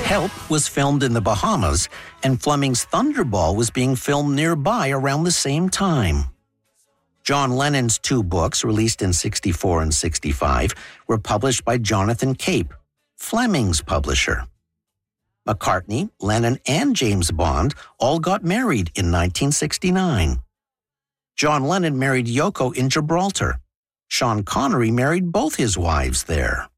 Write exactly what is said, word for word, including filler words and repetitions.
Help was filmed in the Bahamas, and Fleming's Thunderball was being filmed nearby around the same time. John Lennon's two books, released in sixty-four and sixty-five, were published by Jonathan Cape, Fleming's publisher. McCartney, Lennon, and James Bond all got married in nineteen sixty-nine. John Lennon married Yoko in Gibraltar. Sean Connery married both his wives there.